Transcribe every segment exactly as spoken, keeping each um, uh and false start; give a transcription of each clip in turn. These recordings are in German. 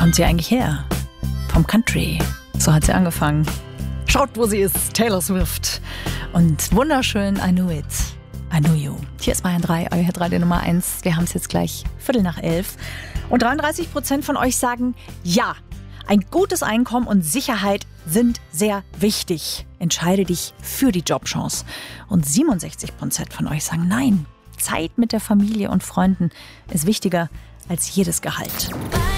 kommt sie eigentlich her? Vom Country. So hat sie angefangen. Schaut, wo sie ist. Taylor Swift. Und wunderschön I Knew It. I Knew You. Hier ist Bayern drei, euer Radio Nummer eins. Wir haben es jetzt gleich Viertel nach elf. Und dreiunddreißig Prozent von euch sagen ja. Ein gutes Einkommen und Sicherheit sind sehr wichtig. Entscheide dich für die Jobchance. Und siebenundsechzig Prozent von euch sagen nein. Zeit mit der Familie und Freunden ist wichtiger als jedes Gehalt.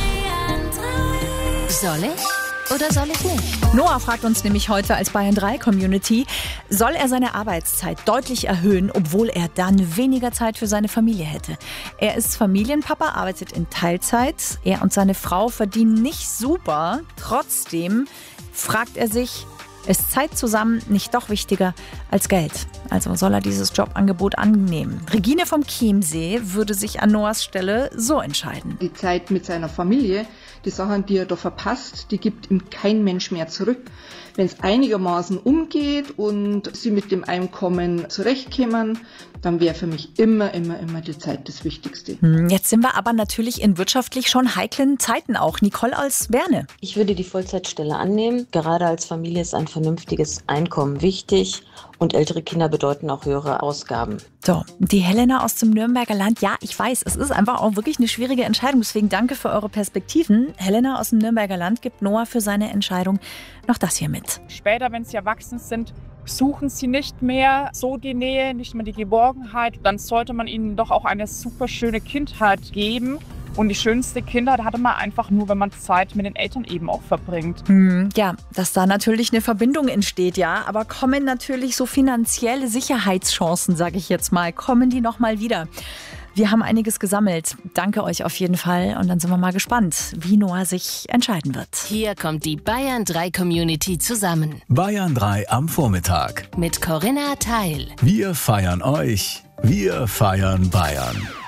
Soll ich oder soll ich nicht? Noah fragt uns nämlich heute als Bayern drei Community, soll er seine Arbeitszeit deutlich erhöhen, obwohl er dann weniger Zeit für seine Familie hätte? Er ist Familienpapa, arbeitet in Teilzeit. Er und seine Frau verdienen nicht super. Trotzdem fragt er sich, ist Zeit zusammen nicht doch wichtiger als Geld? Also soll er dieses Jobangebot annehmen? Regine vom Chiemsee würde sich an Noahs Stelle so entscheiden. Die Zeit mit seiner Familie, die Sachen, die er da verpasst, die gibt ihm kein Mensch mehr zurück. Wenn es einigermaßen umgeht und sie mit dem Einkommen zurechtkommen, dann wäre für mich immer, immer, immer die Zeit das Wichtigste. Jetzt sind wir aber natürlich in wirtschaftlich schon heiklen Zeiten auch. Nicole aus Berne. Ich würde die Vollzeitstelle annehmen. Gerade als Familie ist ein vernünftiges Einkommen wichtig und ältere Kinder bedeuten auch höhere Ausgaben. So, die Helena aus dem Nürnberger Land. Ja, ich weiß, es ist einfach auch wirklich eine schwierige Entscheidung. Deswegen danke für eure Perspektiven. Helena aus dem Nürnberger Land gibt Noah für seine Entscheidung noch das hier mit. Später, wenn sie erwachsen sind, suchen sie nicht mehr so die Nähe, nicht mehr die Geborgenheit. Dann sollte man ihnen doch auch eine super schöne Kindheit geben. Und die schönste Kindheit hatte man einfach nur, wenn man Zeit mit den Eltern eben auch verbringt. Hm, ja, dass da natürlich eine Verbindung entsteht, ja. Aber kommen natürlich so finanzielle Sicherheitschancen, sage ich jetzt mal, kommen die noch mal wieder? Wir haben einiges gesammelt. Danke euch auf jeden Fall. Und dann sind wir mal gespannt, wie Noah sich entscheiden wird. Hier kommt die Bayern drei Community zusammen. Bayern drei am Vormittag. Mit Corinna Teil. Wir feiern euch. Wir feiern Bayern.